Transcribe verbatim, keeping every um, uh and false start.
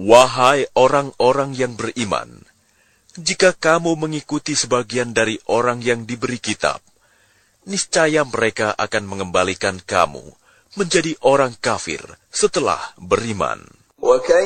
Wahai orang-orang yang beriman, jika kamu mengikuti sebagian dari orang yang diberi kitab, niscaya mereka akan mengembalikan kamu menjadi orang kafir setelah beriman.